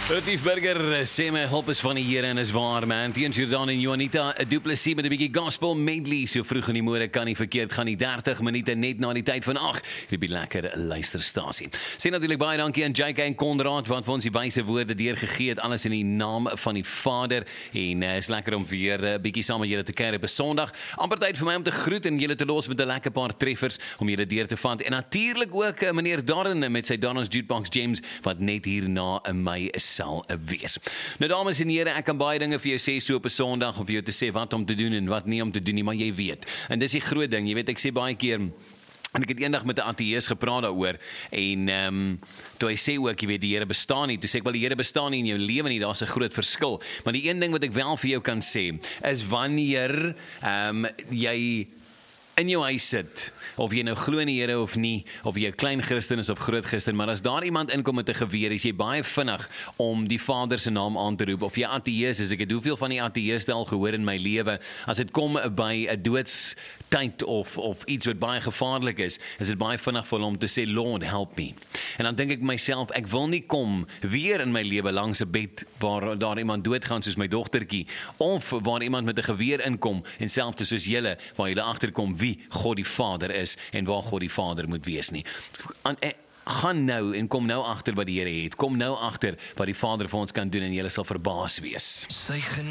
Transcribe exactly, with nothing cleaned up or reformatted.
Retief Burger sê my hulp is van die Here en is waar, man. Teens Jordan en Juanita, 'n Du Plessis met 'n bietjie gospel medley. So vroeg in die môre kan nie verkeerd gaan, die dertig minute net na die tyd van agt. Hierdie lekker luisterstasie. Sê natuurlik baie dankie aan J K en Konrad wat vir ons die wyse woorde deurgegee het, alles in die naam van die Vader. En uh, is lekker om weer 'n uh, bietjie saam met julle te kuier op 'n Sondag. Amper tyd vir my om te groet en julle te los met 'n lekker paar treffers om julle deur te vat. En natuurlik ook uh, meneer Darren met sy Darren's Jukebox James wat net hierna in my sal wees. Nou dames en here, ek kan baie dinge vir jou sê so op 'n Sondag om vir jou te sê wat om te doen en wat nie om te doen nie, maar jy weet. En dis die groot ding, jy weet, ek sê baie keer en ek het eendag met 'n ateïs gepraat daaroor en ehm um, toe hy sê ook, jy weet, die Here bestaan nie. Toe sê ek wel die Here bestaan nie in jou lewe nie, daar's 'n groot verskil. Maar die een ding wat ek wel vir jou kan sê is wanneer ehm um, jy in jou huis sit, of jy nou glo in die Here of nie, of jy 'n klein Christen is of groot Christen, maar as daar iemand inkom met 'n geweer, is jy baie vinnig om die Vader se naam aan te roep, of jy ateïs is, ek het hoeveel van die ateïste al gehoor in my lewe, as dit kom by 'n doodstyd of, of iets wat baie gevaarlik is, is dit baie vinnig vir hom om te sê, Lord, help me. En dan dink ek myself, ek wil nie kom weer in my lewe langs 'n bed waar daar iemand doodgaan soos my dogtertjie, of waar iemand met 'n geweer inkom, en selfs soos julle, waar julle agterkom wie God die Vader is en waar God die Vader moet wees nie. En, en, gaan nou en kom nou agter wat die Here het. Kom nou agter wat die Vader vir ons kan doen en julle sal verbaas wees.